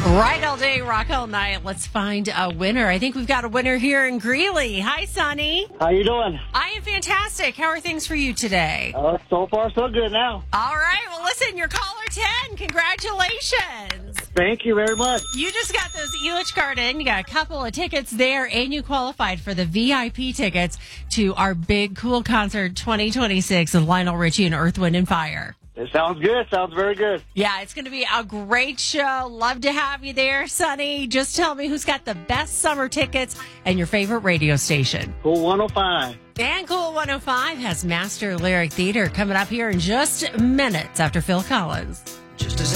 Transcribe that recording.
Right all day, rock all night. Let's find a winner. I think we've got a winner here in Greeley. Hi, Sonny. How you doing? I am fantastic. How are things for you today? So far, so good now. All right. Well, listen, you're caller 10. Congratulations. Thank you very much. You just got those Elitch Garden. You got a couple of tickets there, and you qualified for the VIP tickets to our Big Cool Concert 2026 with Lionel Richie and Earth, Wind, and Fire. It sounds good. Sounds very good. Yeah, it's going to be a great show. Love to have you there, Sonny. Just tell me who's got the best summer tickets and your favorite radio station. Cool 105. And Cool 105 has Master Lyric Theater coming up here in just minutes after Phil Collins. Just as